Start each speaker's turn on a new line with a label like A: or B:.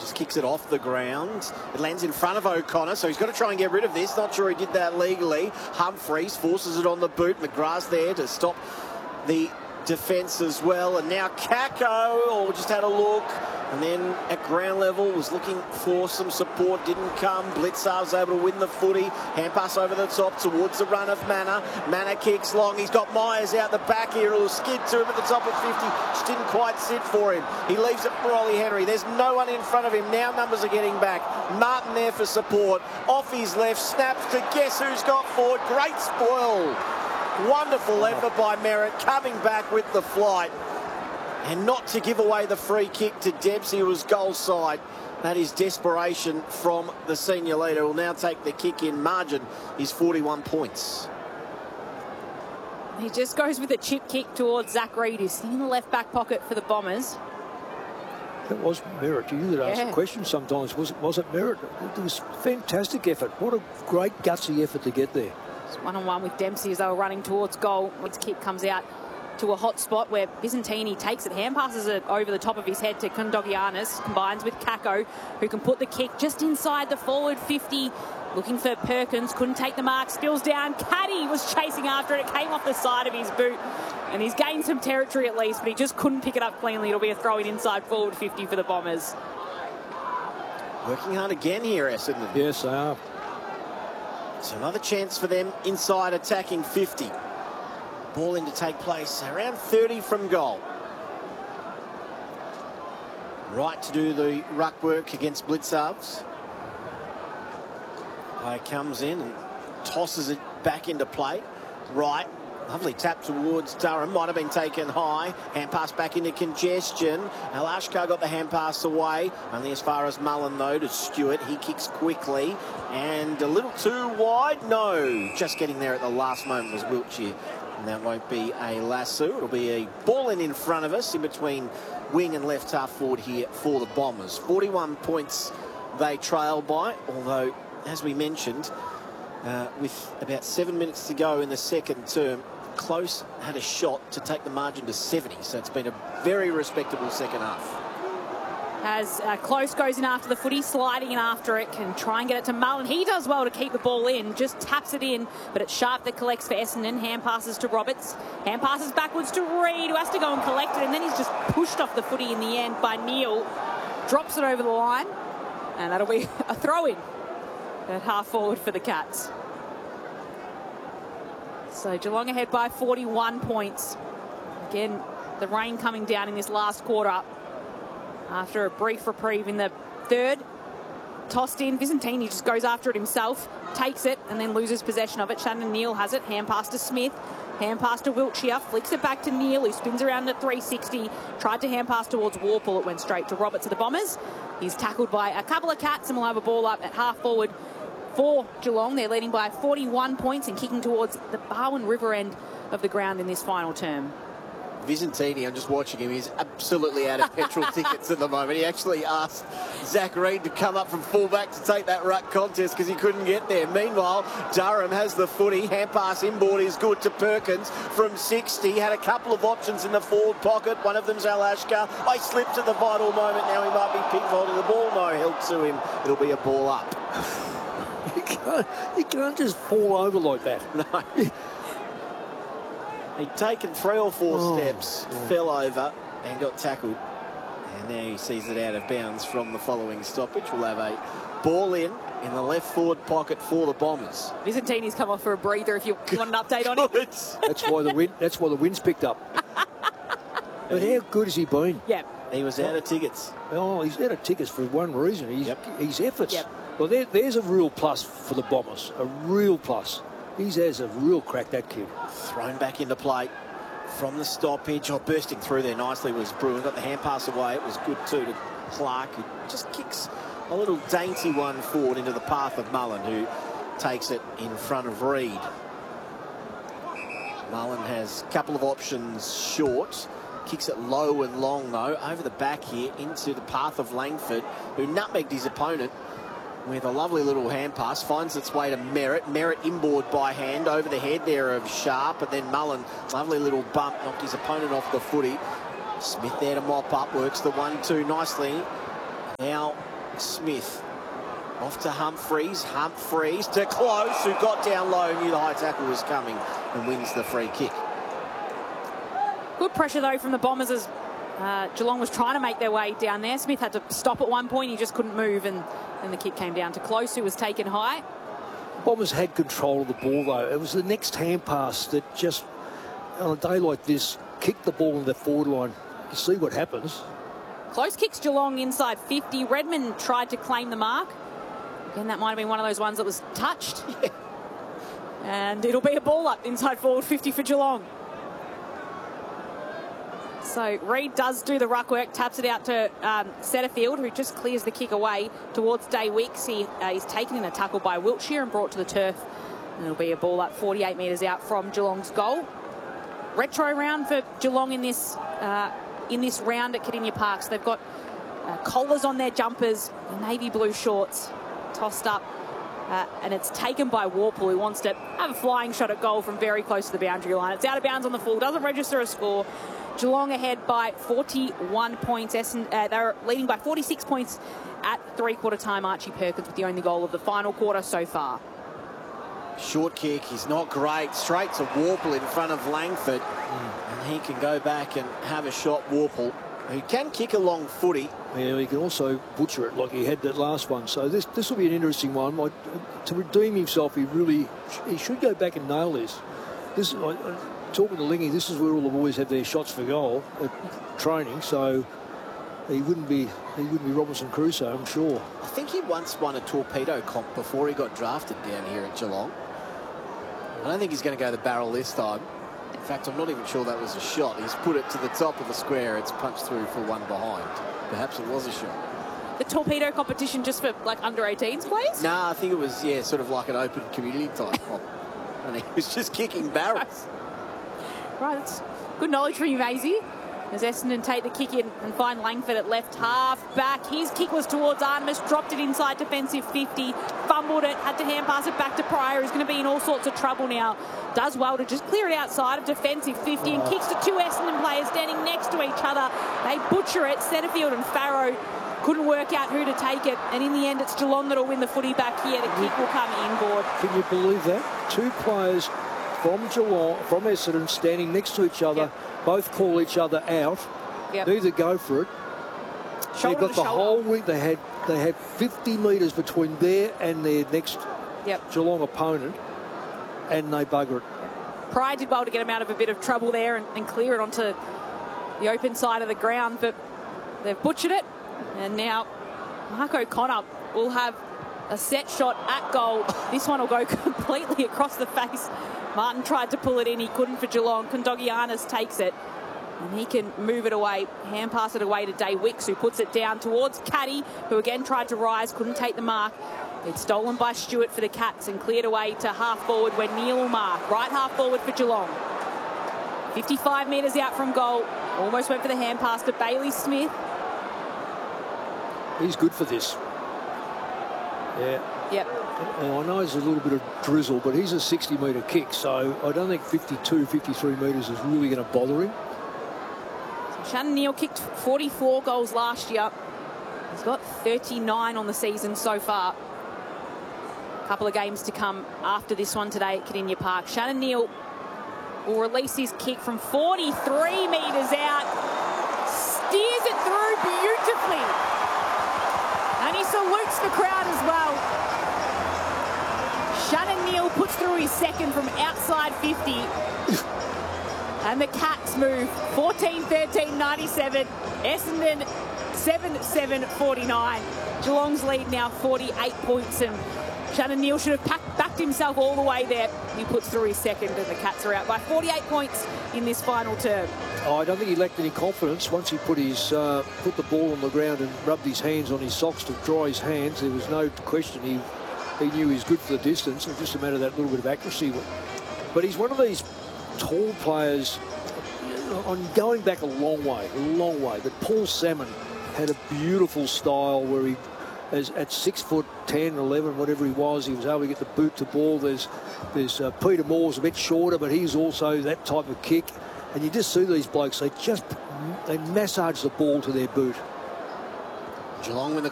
A: just kicks it off the ground. It lands in front of O'Connor, so he's got to try and get rid of this. Not sure he did that legally. Humphreys forces it on the boot. McGrath's there to stop the defence as well. And now Kako, just had a look. And then at ground level was looking for some support. Didn't come. Blicavs was able to win the footy. Hand pass over the top towards the run of Manor. Manor kicks long. He's got Myers out the back here. It'll skid to him at the top of 50. Just didn't quite sit for him. He leaves it for Ollie Henry. There's no one in front of him. Now numbers are getting back. Martin there for support. Off his left. Snaps to guess who's got forward. Great spoil. Wonderful effort by Merritt. Coming back with the flight. And not to give away the free kick to Dempsey, who was goal side. That is desperation from the senior leader. Will now take the kick in. Margin is 41 points.
B: He just goes with a chip kick towards Zach Reid, who's sitting in the left back pocket for the Bombers.
C: That was Merritt. You that ask the question sometimes. Was it Merritt? It was fantastic effort. What a great gutsy effort to get there.
B: It's one-on-one with Dempsey as they were running towards goal. His kick comes out to a hot spot where Byzantini takes it, hand passes it over the top of his head to Kondogiannis, combines with Kako, who can put the kick just inside the forward 50, looking for Perkins, couldn't take the mark, spills down. Caddy was chasing after it, it came off the side of his boot, and he's gained some territory at least, but he just couldn't pick it up cleanly. It'll be a throw-in inside forward 50 for the Bombers.
A: Working hard again here, Essendon.
C: Yes, they are.
A: So another chance for them inside attacking 50. Ball in to take place around 30 from goal. Right to do the ruck work against Blicavs. Player comes in and tosses it back into play. Right. Lovely tap towards Durham. Might have been taken high. Hand pass back into congestion. Alashkar got the hand pass away. Only as far as Mullen, though, to Stewart. He kicks quickly. And a little too wide. No. Just getting there at the last moment was Wiltshire. And that won't be a lasso. It'll be a ball in front of us in between wing and left half forward here for the Bombers. 41 points they trail by, although, as we mentioned, with about 7 minutes to go in the second term, Close had a shot to take the margin to 70. So it's been a very respectable second half.
B: As Close goes in after the footy, sliding in after it, can try and get it to Mullen. He does well to keep the ball in, just taps it in, but it's Sharp that collects for Essendon. Hand passes to Roberts. Hand passes backwards to Reid, who has to go and collect it, and then he's just pushed off the footy in the end by Neal. Drops it over the line, and that'll be a throw-in at half forward for the Cats. So Geelong ahead by 41 points. Again, the rain coming down in this last quarter. After a brief reprieve in the third, tossed in. Byzantini just goes after it himself, takes it, and then loses possession of it. Shannon Neal has it. Hand pass to Smith. Hand pass to Wiltshire. Flicks it back to Neal, who spins around at 360. Tried to hand pass towards Warple. It went straight to Roberts of the Bombers. He's tackled by a couple of Cats and will have a ball up at half forward for Geelong. They're leading by 41 points and kicking towards the Barwon River end of the ground in this final term.
A: Byzantini, I'm just watching him, he's absolutely out of petrol tickets at the moment. He actually asked Zach Reid to come up from fullback to take that ruck contest because he couldn't get there. Meanwhile, Durham has the footy. Hand pass inboard is good to Perkins from 60. Had a couple of options in the forward pocket. One of them's Alashkar. I slipped at the vital moment. Now he might be picked-holding the ball. No help to him. It'll be a ball up.
C: You can't just fall over like that.
A: No. He'd taken 3 or 4 steps, fell over and got tackled. And now he sees it out of bounds from the following stoppage. We'll have a ball in the left forward pocket for the Bombers.
B: Byzantini's come off for a breather if you want an update on it.
C: That's why the wind's picked up. But how good has he been?
B: Yeah.
A: He was out of tickets.
C: Oh, he's out of tickets for one reason. His efforts.
B: Yep.
C: Well, there's a real plus for the Bombers. A real plus. He has a real crack, that kid.
A: Thrown back into play from the stoppage. Bursting through there nicely was Bruin. Got the hand pass away. It was good too to Clark, who just kicks a little dainty one forward into the path of Mullen, who takes it in front of Reid. Mullen has a couple of options short. Kicks it low and long, though, over the back here into the path of Langford, who nutmegged his opponent with a lovely little hand pass. Finds its way to Merritt. Merritt inboard by hand over the head there of Sharp, and then Mullen, lovely little bump, knocked his opponent off the footy. Smith there to mop up, works the 1-2 nicely. Now Smith. Off to Humphreys. Humphreys to Close, who got down low, knew the high tackle was coming, and wins the free kick.
B: Good pressure, though, from the Bombers as Geelong was trying to make their way down there. Smith had to stop at one point. He just couldn't move, and the kick came down to Close, who was taken high.
C: Bombers had control of the ball, though. It was the next hand pass that just, on a day like this, kicked the ball in the forward line. You see what happens.
B: Close kicks Geelong inside 50. Redmond tried to claim the mark. Again, that might have been one of those ones that was touched.
A: Yeah.
B: And it'll be a ball up inside forward 50 for Geelong. So Reid does do the ruck work, taps it out to Setterfield, who just clears the kick away towards Day Wicks. He's taken in a tackle by Wiltshire and brought to the turf. And it'll be a ball up 48 metres out from Geelong's goal. Retro round for Geelong in this round at Kardinia Park. So they've got collars on their jumpers, navy blue shorts, tossed up, and it's taken by Warple, who wants to have a flying shot at goal from very close to the boundary line. It's out of bounds on the full, doesn't register a score. Geelong ahead by 41 points. They're leading by 46 points at three-quarter time. Archie Perkins with the only goal of the final quarter so far.
A: Short kick, he's not great. Straight to Warple in front of Langford. And he can go back and have a shot, Warple. He can kick a long footy.
C: Yeah, he can also butcher it like he had that last one. So this will be an interesting one. Like, to redeem himself, he should go back and nail this. Talking to Lingy, this is where all the boys have their shots for goal at training. So he wouldn't be Robinson Crusoe, I'm sure.
A: I think he once won a torpedo comp before he got drafted down here at Geelong. I don't think he's going to go the barrel this time. In fact, I'm not even sure that was a shot. He's put it to the top of the square. It's punched through for one behind. Perhaps it was a shot.
B: The torpedo competition just for like under 18s, please?
A: Nah, I think it was, sort of like an open community type comp. And he was just kicking barrels.
B: Right, that's good knowledge from you, Maisie. As Essendon take the kick in and find Langford at left half back. His kick was towards Artemis, dropped it inside defensive 50, fumbled it, had to hand pass it back to Pryor, who's going to be in all sorts of trouble now. Does well to just clear it outside of defensive 50 and kicks to two Essendon players standing next to each other. They butcher it. Setterfield and Farrow couldn't work out who to take it, and in the end it's Geelong that'll win the footy back here. The kick will come inboard.
C: Can you believe that? Two players from Geelong, from Essendon, standing next to each other. Yep. Both call each other out. Yep. Neither go for it.
B: Shoulder
C: They've got the whole week. They had 50 metres between there and their next Geelong opponent, and they bugger it.
B: Pryor did well to get him out of a bit of trouble there and clear it onto the open side of the ground, but they've butchered it, and now Mark O'Connor will have a set shot at goal. This one will go completely across the face. Martin tried to pull it in. He couldn't for Geelong. Kondogiannis takes it, and he can move it away, hand pass it away to Day Wicks, who puts it down towards Caddy, who again tried to rise, couldn't take the mark. It's stolen by Stewart for the Cats and cleared away to half forward where Neil will mark. Right half forward for Geelong. 55 metres out from goal. Almost went for the hand pass to Bailey Smith.
C: He's good for this. Yeah.
B: Yep.
C: And I know there's a little bit of drizzle, but he's a 60-metre kick, so I don't think 52, 53 metres is really going to bother him.
B: So Shannon Neal kicked 44 goals last year. He's got 39 on the season so far. A couple of games to come after this one today at Kardinia Park. Shannon Neal will release his kick from 43 metres out. Steers it through beautifully. And he salutes the crowd as well. Shannon Neal puts through his second from outside 50. And the Cats move 14-13-97. Essendon 7-7-49. Geelong's lead now 48 points, and Shannon Neal should have backed himself all the way there. He puts through his second, and the Cats are out by 48 points in this final term.
C: Oh, I don't think he lacked any confidence once he put the ball on the ground and rubbed his hands on his socks to dry his hands. There was no question he knew he was good for the distance. It was just a matter of that little bit of accuracy. But he's one of these tall players, on going back a long way. But Paul Salmon had a beautiful style where he, at 6'10", 11, whatever he was able to get the boot to ball. There's Peter Moore's a bit shorter, but he's also that type of kick. And you just see these blokes, they massage the ball to their boot.
A: Geelong with the